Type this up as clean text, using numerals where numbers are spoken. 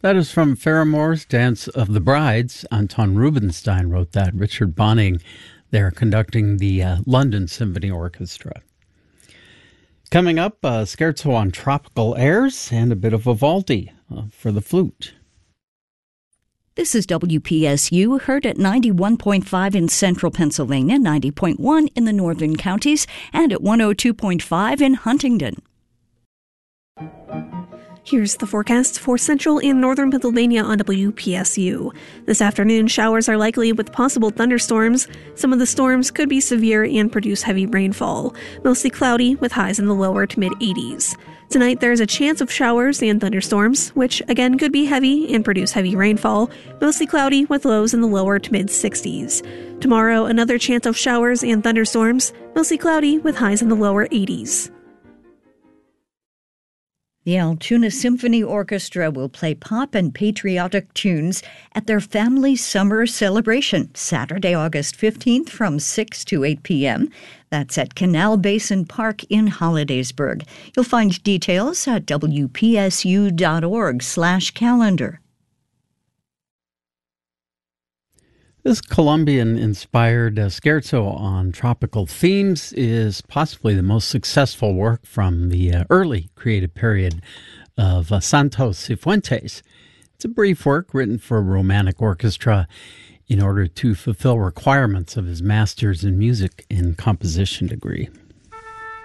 That is from Faramore's Dance of the Brides. Anton Rubinstein wrote that. Richard Bonning there conducting the London Symphony Orchestra. Coming up, a scherzo on tropical airs and a bit of Vivaldi for the flute. This is WPSU, heard at 91.5 in central Pennsylvania, 90.1 in the northern counties, and at 102.5 in Huntingdon. Here's the forecast for central and northern Pennsylvania on WPSU. This afternoon, showers are likely with possible thunderstorms. Some of the storms could be severe and produce heavy rainfall. Mostly cloudy with highs in the lower to mid-80s. Tonight, there is a chance of showers and thunderstorms, which again could be heavy and produce heavy rainfall. Mostly cloudy with lows in the lower to mid-60s. Tomorrow, another chance of showers and thunderstorms. Mostly cloudy with highs in the lower 80s. The Altoona Symphony Orchestra will play pop and patriotic tunes at their family summer celebration, Saturday, August 15th from 6 to 8 p.m. That's at Canal Basin Park in Hollidaysburg. You'll find details at wpsu.org/calendar. This Colombian-inspired scherzo on tropical themes is possibly the most successful work from the early creative period of Santos Cifuentes. It's a brief work written for a romantic orchestra in order to fulfill requirements of his master's in music and composition degree.